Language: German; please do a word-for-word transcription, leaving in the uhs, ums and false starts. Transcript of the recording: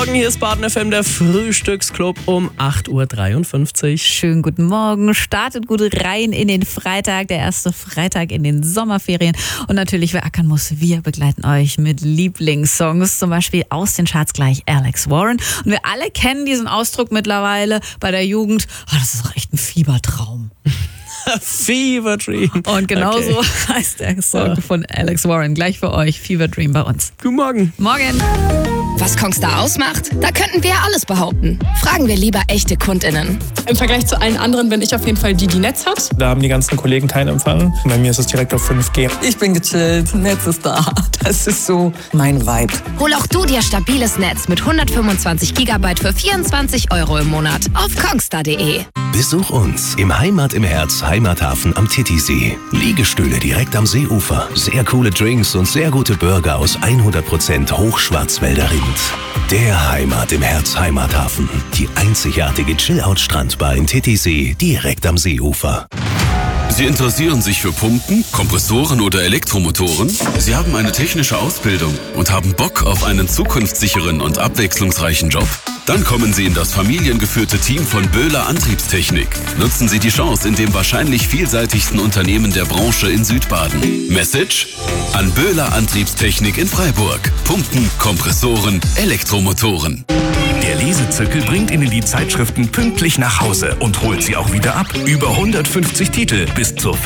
Morgen, hier ist Baden F M, der Frühstücksclub um acht Uhr dreiundfünfzig. Schönen guten Morgen, startet gut rein in den Freitag, der erste Freitag in den Sommerferien. Und natürlich, wer ackern muss, wir begleiten euch mit Lieblingssongs, zum Beispiel aus den Charts gleich Alex Warren. Und wir alle kennen diesen Ausdruck mittlerweile bei der Jugend. Oh, das ist doch echt ein Fiebertraum. Fever Dream. Und genauso Okay. heißt der Song von Alex Warren. Gleich für euch, Fever Dream bei uns. Guten Morgen. Morgen. Was Kongstar ausmacht? Da könnten wir alles behaupten. Fragen wir lieber echte KundInnen. Im Vergleich zu allen anderen bin ich auf jeden Fall die, die Netz hat. Da haben die ganzen Kollegen keinen Empfang. Bei mir ist es direkt auf fünf G. Ich bin gechillt, Netz ist da. Das ist so mein Vibe. Hol auch du dir stabiles Netz mit hundertfünfundzwanzig Gigabyte für vierundzwanzig Euro im Monat auf kongstar punkt de. Besuch uns im Heimat im Herz Heimathafen am Titisee. Liegestühle direkt am Seeufer, sehr coole Drinks und sehr gute Burger aus hundert Prozent Hochschwarzwälder Rind. Der Heimat im Herz Heimathafen. Die einzigartige Chill-Out-Strandbar in Titisee direkt am Seeufer. Sie interessieren sich für Pumpen, Kompressoren oder Elektromotoren? Sie haben eine technische Ausbildung und haben Bock auf einen zukunftssicheren und abwechslungsreichen Job? Dann kommen Sie in das familiengeführte Team von Böhler Antriebstechnik. Nutzen Sie die Chance in dem wahrscheinlich vielseitigsten Unternehmen der Branche in Südbaden. Message? An Böhler Antriebstechnik in Freiburg. Pumpen, Kompressoren, Elektromotoren. Der Lesezirkel bringt Ihnen die Zeitschriften pünktlich nach Hause und holt sie auch wieder ab. Über hundertfünfzig Titel bis zur